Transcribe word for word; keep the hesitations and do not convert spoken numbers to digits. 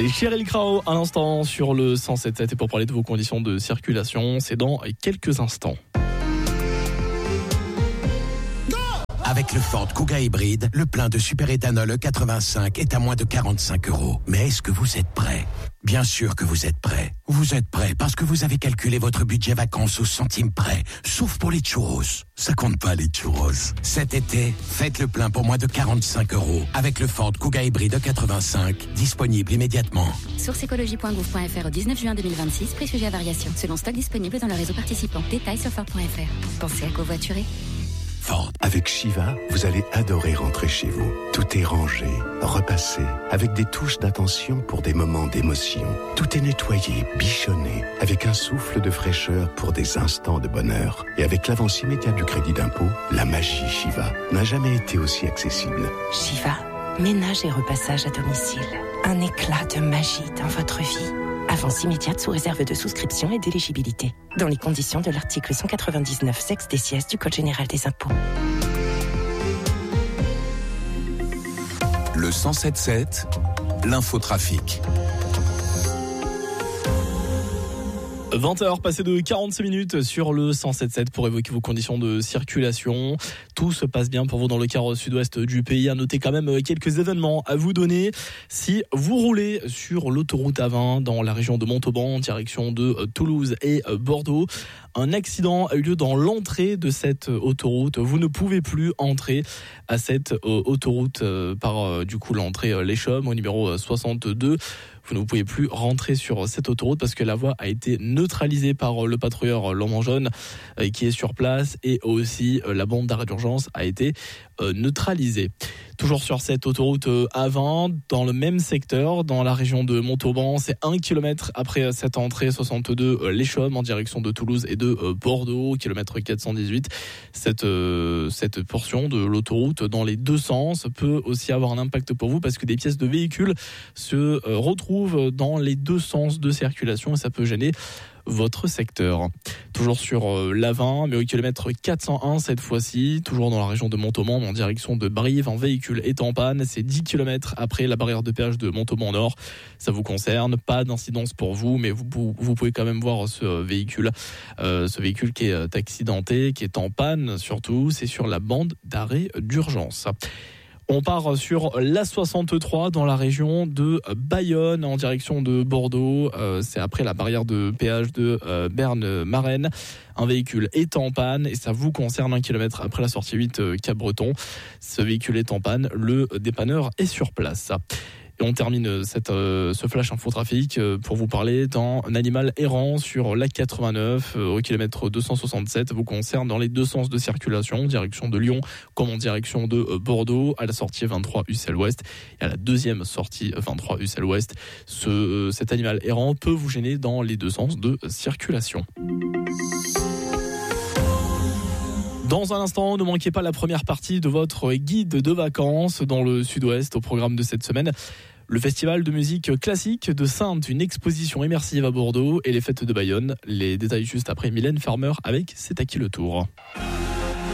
Allez, Cheryl Crow, un instant sur le cent sept sept et pour parler de vos conditions de circulation, c'est dans quelques instants. Avec le Ford Kuga hybride, le plein de superéthanol E quatre-vingt-cinq est à moins de quarante-cinq euros. Mais est-ce que vous êtes prêts ? Bien sûr que vous êtes prêts. Vous êtes prêts parce que vous avez calculé votre budget vacances au centime près. Sauf pour les churros. Ça compte pas les churros. Cet été, faites le plein pour moins de quarante-cinq euros. Avec le Ford Kuga hybride E quatre-vingt-cinq, disponible immédiatement. Source écologie point gouv point f r au dix-neuf juin deux mille vingt-six, prix sujet à variation. Selon stock disponible dans le réseau participant. Détails sur ford point f r. Pensez à covoiturer. Ford. Avec Shiva, vous allez adorer rentrer chez vous. Tout est rangé, repassé, avec des touches d'attention pour des moments d'émotion. Tout est nettoyé, bichonné, avec un souffle de fraîcheur pour des instants de bonheur. Et avec l'avance immédiate du crédit d'impôt, la magie Shiva n'a jamais été aussi accessible. Shiva, ménage et repassage à domicile. Un éclat de magie dans votre vie. Avance immédiate sous réserve de souscription et d'éligibilité. Dans les conditions de l'article cent quatre-vingt-dix-neuf sexe des sièges du Code général des impôts. Le cent sept sept, l'infotrafic. vingt heures passées de quarante-six minutes sur le cent sept sept pour évoquer vos conditions de circulation. Tout se passe bien pour vous dans le quart sud-ouest du pays. À noter quand même quelques événements à vous donner. Si vous roulez sur l'autoroute A vingt dans la région de Montauban en direction de Toulouse et Bordeaux, un accident a eu lieu dans l'entrée de cette autoroute. Vous ne pouvez plus entrer à cette autoroute par du coup l'entrée Les Chaumes au numéro soixante-deux. Vous ne pouvez plus rentrer sur cette autoroute parce que la voie a été neutralisée par le patrouilleur Lamant Jaune qui est sur place et aussi la bande d'arrêt d'urgence a été neutralisée. Toujours sur cette autoroute A vingt, dans le même secteur, dans la région de Montauban, c'est un kilomètre après cette entrée soixante-deux Les Chaumes en direction de Toulouse et de Bordeaux, kilomètre quatre cent dix-huit. Cette, euh, cette portion de l'autoroute dans les deux sens peut aussi avoir un impact pour vous parce que des pièces de véhicules se euh, retrouvent dans les deux sens de circulation et ça peut gêner votre secteur. Toujours sur euh, l'A vingt, mais au kilomètre quatre cent un cette fois-ci, toujours dans la région de Montauban, en direction de Brive, un véhicule est en panne. C'est dix kilomètres après la barrière de péage de Montauban Nord. Ça vous concerne, pas d'incidence pour vous, mais vous, vous pouvez quand même voir ce véhicule, euh, ce véhicule qui est accidenté, qui est en panne surtout. C'est sur la bande d'arrêt d'urgence. On part sur l'A soixante-trois dans la région de Bayonne en direction de Bordeaux. Euh, c'est après la barrière de péage de euh, Berne-Marennes. Un véhicule est en panne et ça vous concerne un kilomètre après la sortie huit euh, Cap-Breton. Ce véhicule est en panne, le dépanneur est sur place. Et on termine cette, euh, ce flash infotrafic euh, pour vous parler d'un animal errant sur l'A quatre-vingt-neuf euh, au kilomètre deux cent soixante-sept. Vous concerne dans les deux sens de circulation, direction de Lyon comme en direction de euh, Bordeaux, à la sortie vingt-trois Ussel Ouest et à la deuxième sortie vingt-trois Ussel Ouest. Ce, euh, cet animal errant peut vous gêner dans les deux sens de circulation. Dans un instant, ne manquez pas la première partie de votre guide de vacances dans le sud-ouest au programme de cette semaine. Le festival de musique classique de Saintes, une exposition immersive à Bordeaux et les fêtes de Bayonne. Les détails juste après Mylène Farmer avec C'est à qui le tour.